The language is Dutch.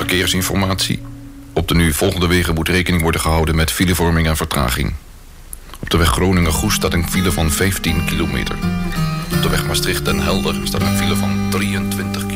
verkeersinformatie. Op de nu volgende wegen moet rekening worden gehouden met filevorming en vertraging. Op de weg Groningen-Goes staat een file van 15 kilometer. Op de weg Maastricht-Den Helder staat een file van 23 kilometer.